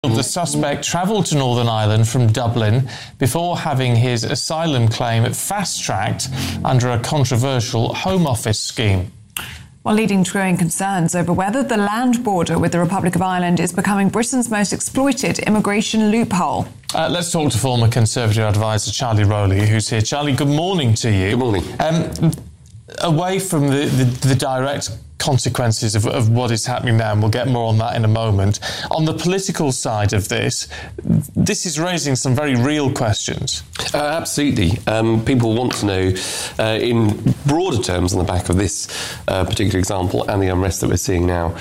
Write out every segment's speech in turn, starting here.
The suspect travelled to Northern Ireland from Dublin before having his asylum claim fast-tracked under a controversial Home Office scheme. While leading to growing concerns over whether the land border with the Republic of Ireland is becoming Britain's most exploited immigration loophole. Let's talk to former Conservative advisor Charlie Rowley, who's here. Charlie, good morning to you. Good morning. Away from the direct consequences of what is happening now, and we'll get more on that in a moment, on the political side of this is raising some very real questions. Absolutely. People want to know, in broader terms, on the back of this particular example and the unrest that we're seeing now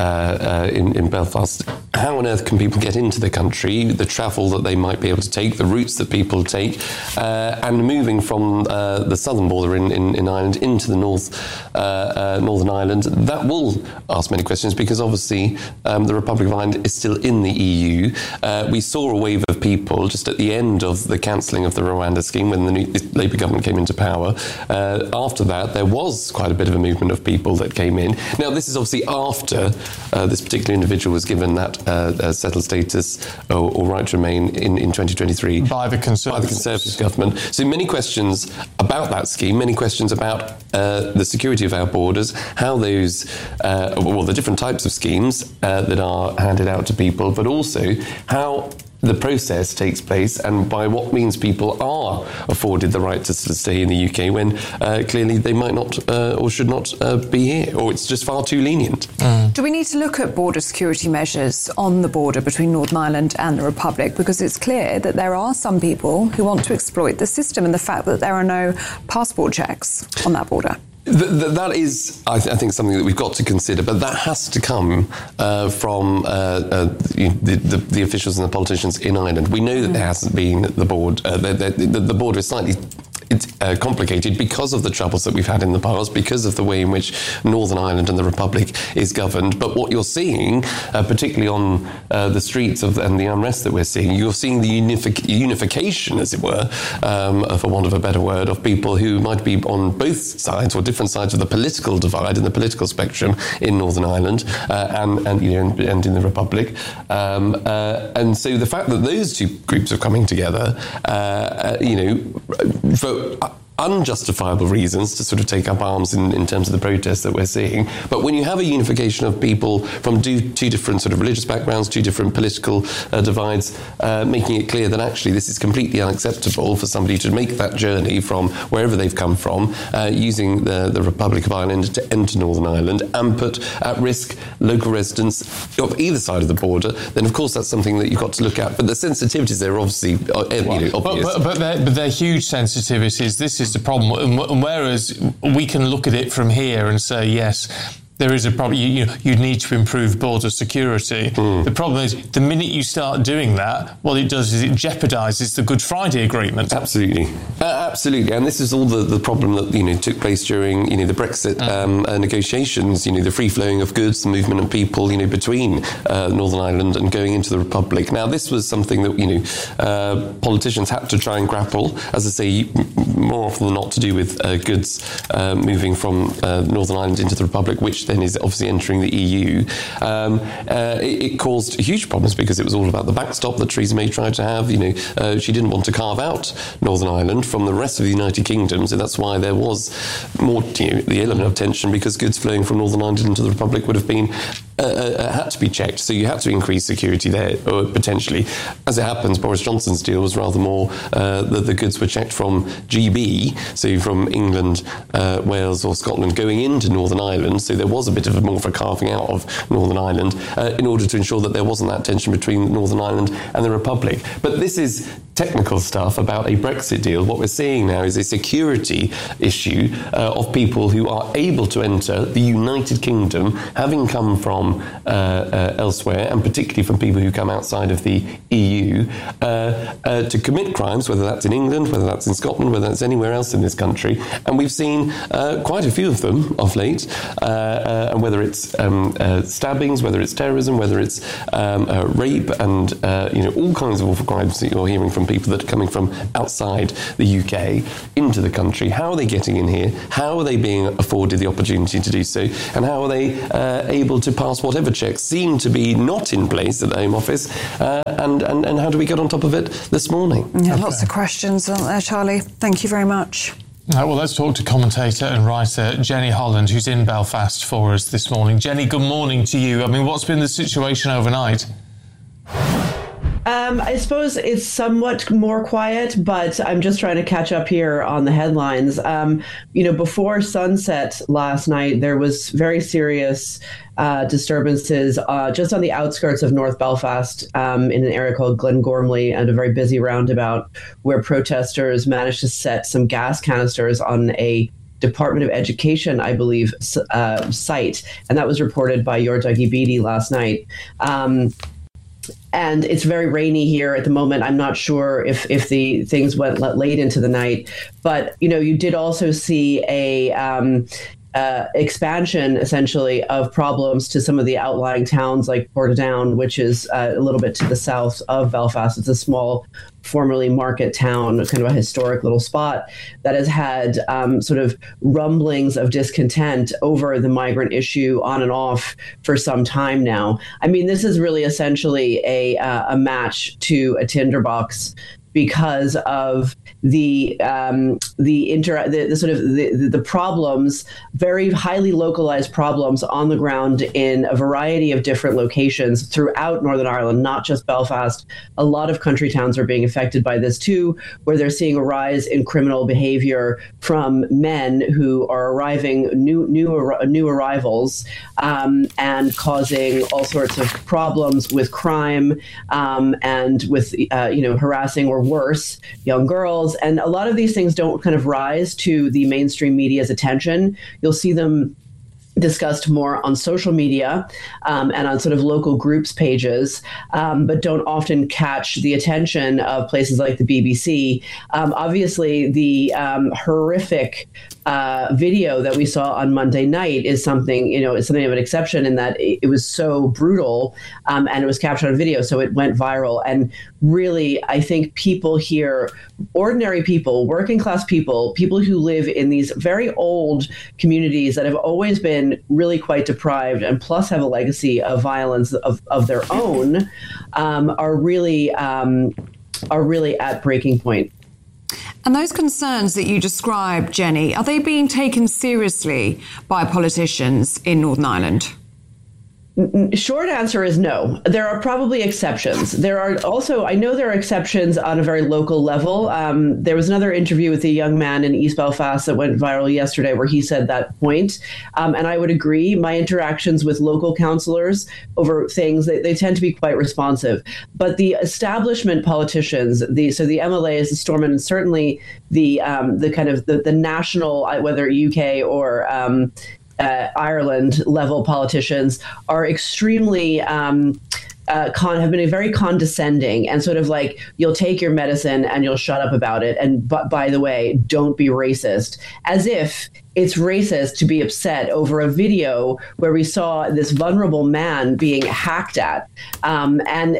in Belfast, how on earth can people get into the country, the travel that they might be able to take, the routes that people take, and moving from the southern border in Ireland into the Northern Ireland. That will ask many questions because obviously the Republic of Ireland is still in the EU. We saw a wave of people just at the end of the cancelling of the Rwanda scheme when the new Labour government came into power. After that, there was quite a bit of a movement of people that came in. Now, this is obviously after this particular individual was given that settled status or right to remain in 2023 by the Conservative government. So many questions about that scheme, many questions about the security of our borders, how those, the different types of schemes that are handed out to people, but also how the process takes place and by what means people are afforded the right to stay in the UK when clearly they might not or should not be here, or it's just far too lenient. Do we need to look at border security measures on the border between Northern Ireland and the Republic? Because it's clear that there are some people who want to exploit the system and the fact that there are no passport checks on that border. That is, I think, something that we've got to consider, but that has to come from the officials and the politicians in Ireland. We know that there hasn't been the border is slightly complicated because of the troubles that we've had in the past, because of the way in which Northern Ireland and the Republic is governed. But what you're seeing, particularly on the streets and the unrest that we're seeing, you're seeing the unification, as it were, for want of a better word, of people who might be on both sides or different sides of the political divide and the political spectrum in Northern Ireland and in the Republic. And so the fact that those two groups are coming together, for unjustifiable reasons to sort of take up arms in terms of the protests that we're seeing. But when you have a unification of people from two different sort of religious backgrounds, two different political divides, making it clear that actually this is completely unacceptable for somebody to make that journey from wherever they've come from, using the Republic of Ireland to enter Northern Ireland and put at risk local residents of either side of the border, then of course that's something that you've got to look at. But the sensitivities there are obviously obvious. But they're huge sensitivities. This is the problem. And whereas we can look at it from here and say, yes, there is a problem. You need to improve border security. The problem is, the minute you start doing that, what it does is it jeopardises the Good Friday Agreement. Absolutely, absolutely. And this is all the problem that took place during the Brexit negotiations. The free flowing of goods, the movement of people, between Northern Ireland and going into the Republic. Now, this was something that politicians had to try and grapple, as I say, more often than not, to do with goods moving from Northern Ireland into the Republic, which then is obviously entering the EU. It caused huge problems because it was all about the backstop that Theresa May tried to have. She didn't want to carve out Northern Ireland from the rest of the United Kingdom, so that's why there was more the element of tension, because goods flowing from Northern Ireland into the Republic would have been had to be checked, so you had to increase security there, or potentially. As it happens, Boris Johnson's deal was rather more that the goods were checked from GB, so from England, Wales or Scotland going into Northern Ireland, so there was a bit of more of a carving out of Northern Ireland in order to ensure that there wasn't that tension between Northern Ireland and the Republic. But this is technical stuff about a Brexit deal. What we're seeing now is a security issue of people who are able to enter the United Kingdom, having come from elsewhere, and particularly from people who come outside of the EU, to commit crimes, whether that's in England, whether that's in Scotland, whether that's anywhere else in this country. And we've seen quite a few of them of late, and whether it's stabbings, whether it's terrorism, whether it's rape, and all kinds of awful crimes that you're hearing from from people that are coming from outside the UK into the country. How are they getting in here? How are they being afforded the opportunity to do so? And how are they able to pass whatever checks seem to be not in place at the Home Office? And how do we get on top of it this morning? Yeah, lots of questions, aren't there, Charlie? Thank you very much. Well, let's talk to commentator and writer Jenny Holland, who's in Belfast for us this morning. Jenny, good morning to you. I mean, what's been the situation overnight? I suppose it's somewhat more quiet, but I'm just trying to catch up here on the headlines. Before sunset last night, there was very serious disturbances just on the outskirts of North Belfast in an area called Glengormley, and a very busy roundabout where protesters managed to set some gas canisters on a Department of Education, I believe, site. And that was reported by your Dougie Beattie last night. And it's very rainy here at the moment. I'm not sure if the things went late into the night, but you did also see a expansion, essentially, of problems to some of the outlying towns like Portadown, which is a little bit to the south of Belfast. It's a small, formerly market town, kind of a historic little spot that has had sort of rumblings of discontent over the migrant issue on and off for some time now. I mean, this is really essentially a match to a tinderbox because of the problems, very highly localized problems on the ground in a variety of different locations throughout Northern Ireland, not just Belfast. A lot of country towns are being affected by this too, where they're seeing a rise in criminal behavior from men who are arriving, new arrivals, and causing all sorts of problems with crime and with harassing or worse young girls. And a lot of these things don't kind of rise to the mainstream media's attention. You'll see them discussed more on social media and on sort of local groups pages, but don't often catch the attention of places like the BBC. Obviously, the horrific video that we saw on Monday night is something, it's something of an exception in that it was so brutal and it was captured on video, so it went viral. And really, I think people here, ordinary people, working class people, people who live in these very old communities that have always been really quite deprived and plus have a legacy of violence of their own, are really at breaking point. And those concerns that you described, Jenny, are they being taken seriously by politicians in Northern Ireland? Short answer is no. There are probably exceptions. There are also, I know there are exceptions on a very local level. There was another interview with a young man in East Belfast that went viral yesterday where he said that point. And I would agree. My interactions with local councillors over things, they tend to be quite responsive. But the establishment politicians, the MLAs, the Stormont, and certainly the kind of the national, whether UK or Ireland level politicians, are extremely have been very condescending and sort of like, you'll take your medicine and you'll shut up about it. And by the way, don't be racist, as if it's racist to be upset over a video where we saw this vulnerable man being hacked at. And,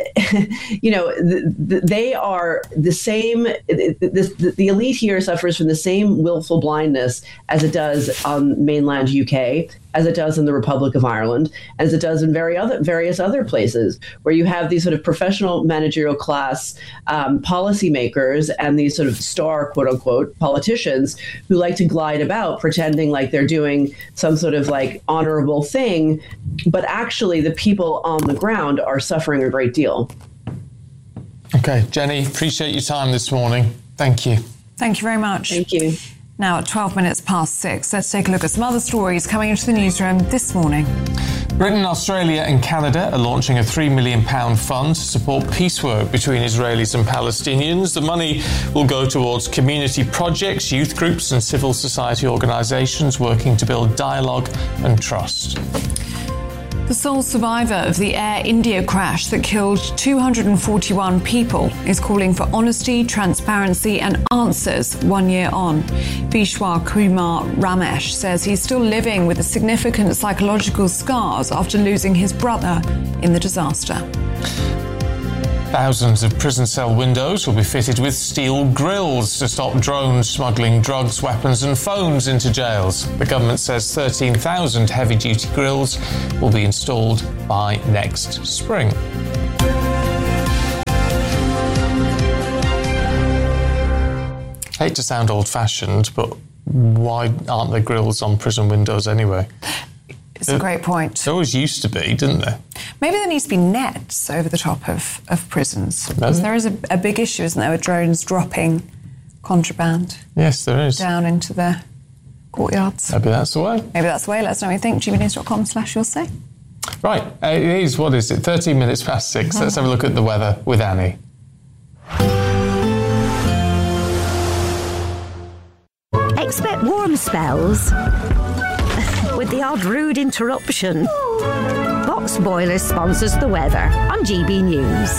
they are the same, the elite here suffers from the same willful blindness as it does on mainland UK, as it does in the Republic of Ireland, as it does in various other places, where you have these sort of professional managerial class policymakers and these sort of star, quote unquote, politicians who like to glide about pretending like they're doing some sort of like honorable thing, but actually the people on the ground are suffering a great deal. Okay, Jenny, appreciate your time this morning. Thank you. Thank you very much. Thank you. Now at 12 minutes past 6, let's take a look at some other stories coming into the newsroom this morning. Britain, Australia and Canada are launching a £3 million fund to support peace work between Israelis and Palestinians. The money will go towards community projects, youth groups and civil society organisations working to build dialogue and trust. The sole survivor of the Air India crash that killed 241 people is calling for honesty, transparency and answers 1 year on. Vishwa Kumar Ramesh says he's still living with the significant psychological scars after losing his brother in the disaster. Thousands of prison cell windows will be fitted with steel grills to stop drones smuggling drugs, weapons and phones into jails. The government says 13,000 heavy-duty grills will be installed by next spring. Hate to sound old-fashioned, but why aren't there grills on prison windows anyway? It's a great point. There always used to be, didn't there? Maybe there needs to be nets over the top of prisons. Because there is a big issue, isn't there, with drones dropping contraband. Yes, there is. Down into the courtyards. Maybe that's the way. Maybe that's the way. Let us know what you think. gbnews.com/you'll say. Right, it is, what is it, 13 minutes past 6. Let's have a look at the weather with Annie. Expect warm spells with the odd rude interruption. Box Boilers sponsors the weather on GB News.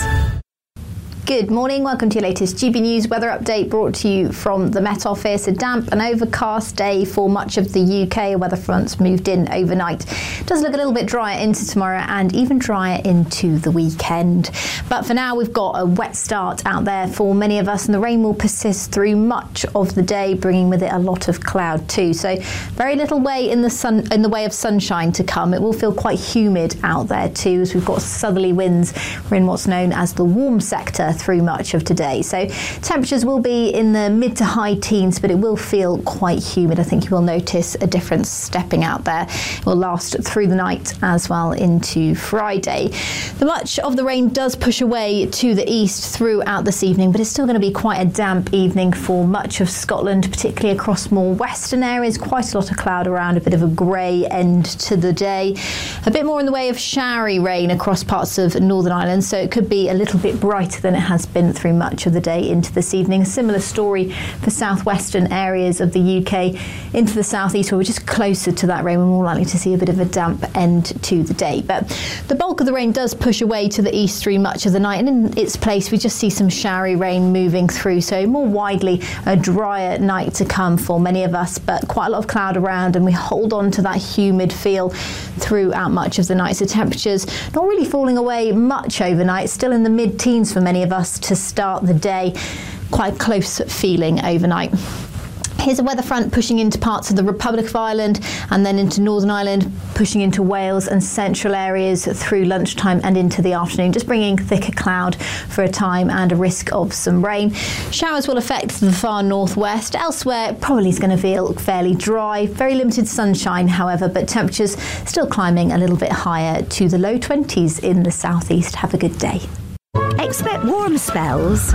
Good morning, welcome to your latest GB News weather update brought to you from the Met Office. A damp and overcast day for much of the UK. Weather fronts moved in overnight. It does look a little bit drier into tomorrow and even drier into the weekend. But for now, we've got a wet start out there for many of us, and the rain will persist through much of the day, bringing with it a lot of cloud too. So very little way in the way of sunshine to come. It will feel quite humid out there too, as we've got southerly winds. We're in what's known as the warm sector through much of today. So temperatures will be in the mid to high teens, but it will feel quite humid. I think you will notice a difference stepping out there. It will last through the night as well into Friday. Much of the rain does push away to the east throughout this evening, but it's still going to be quite a damp evening for much of Scotland, particularly across more western areas. Quite a lot of cloud around, a bit of a grey end to the day. A bit more in the way of showery rain across parts of Northern Ireland, so it could be a little bit brighter than it has been through much of the day into this evening. A similar story for southwestern areas of the UK into the southeast, where we're just closer to that rain. We're more likely to see a bit of a damp end to the day. But the bulk of the rain does push away to the east through much of the night, and in its place we just see some showery rain moving through. So more widely a drier night to come for many of us, but quite a lot of cloud around, and we hold on to that humid feel throughout much of the night. So temperatures not really falling away much overnight, still in the mid-teens for many of us to start the day. Quite close feeling overnight. Here's a weather front pushing into parts of the Republic of Ireland and then into Northern Ireland, pushing into Wales and central areas through lunchtime and into the afternoon, just bringing thicker cloud for a time and a risk of some rain. Showers will affect the far northwest. Elsewhere, it probably is going to feel fairly dry. Very limited sunshine, however, but temperatures still climbing a little bit higher to the low 20s in the southeast. Have a good day. Expect warm spells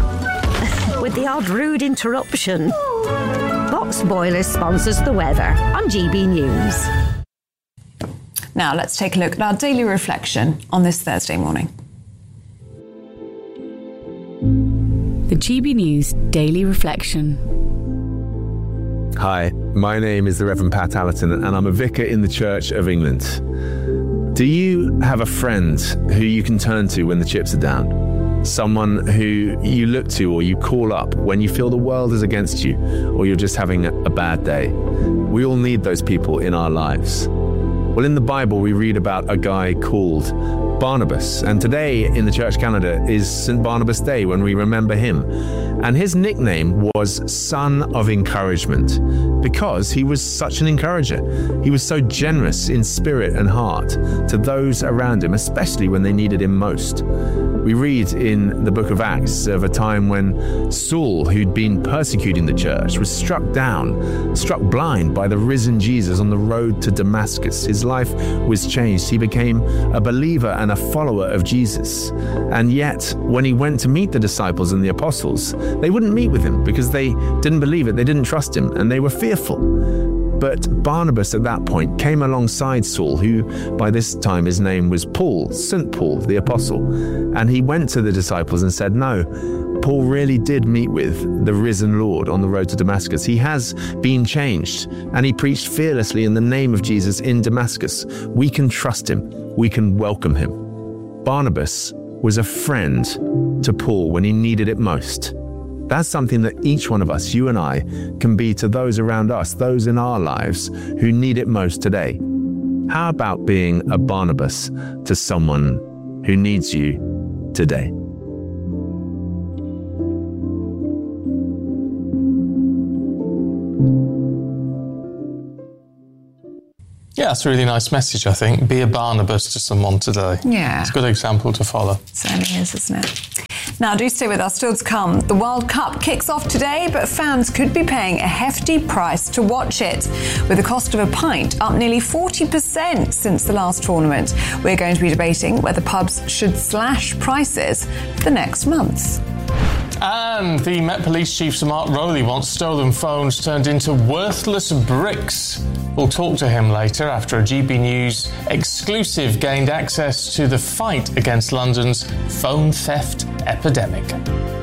with the odd rude interruption. Box Boilers sponsors the weather on GB News. Now let's take a look at our daily reflection on this Thursday morning. The GB News Daily Reflection. Hi, my name is the Reverend Pat Allerton, and I'm a vicar in the Church of England. Do you have a friend who you can turn to when the chips are down? Someone who you look to or you call up when you feel the world is against you or you're just having a bad day? We all need those people in our lives. Well, in the Bible, we read about a guy called Barnabas, and today in the church calendar is St. Barnabas Day, when we remember him. And his nickname was Son of Encouragement because he was such an encourager. He was so generous in spirit and heart to those around him, especially when they needed him most. We read in the book of Acts of a time when Saul, who'd been persecuting the church, was struck blind by the risen Jesus on the road to Damascus. His life was changed. He became a believer and a follower of Jesus. And yet, when he went to meet the disciples and the apostles, they wouldn't meet with him because they didn't believe it, they didn't trust him, and they were fearful. But Barnabas at that point came alongside Saul, who by this time his name was Paul, St. Paul, the apostle. And he went to the disciples and said, no, Paul really did meet with the risen Lord on the road to Damascus. He has been changed, and he preached fearlessly in the name of Jesus in Damascus. We can trust him. We can welcome him. Barnabas was a friend to Paul when he needed it most. That's something that each one of us, you and I, can be to those around us, those in our lives who need it most today. How about being a Barnabas to someone who needs you today? Yeah, that's a really nice message, I think. Be a Barnabas to someone today. Yeah. It's a good example to follow. Certainly is, isn't it? Now, do stay with us. Still to come, the World Cup kicks off today, but fans could be paying a hefty price to watch it, with the cost of a pint up nearly 40% since the last tournament. We're going to be debating whether pubs should slash prices for the next months. And the Met Police Chief, Sir Mark Rowley, wants stolen phones turned into worthless bricks. We'll talk to him later after a GB News exclusive gained access to the fight against London's phone theft epidemic.